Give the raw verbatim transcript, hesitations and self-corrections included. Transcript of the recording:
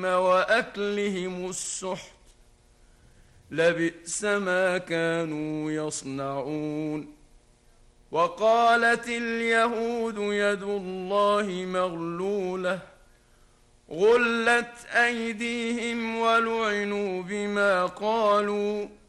وأكلهم السحت لبئس ما كانوا يصنعون. وقالت اليهود يد الله مغلولة غلت أيديهم ولعنوا بما قالوا